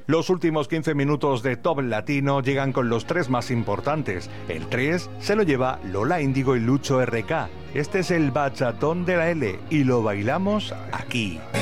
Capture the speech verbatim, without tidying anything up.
Los últimos quince minutos de Top Latino llegan con los tres más importantes. El tres se lo lleva Lola Índigo y Lucho R K. Este es el bachatón de la L y lo bailamos aquí.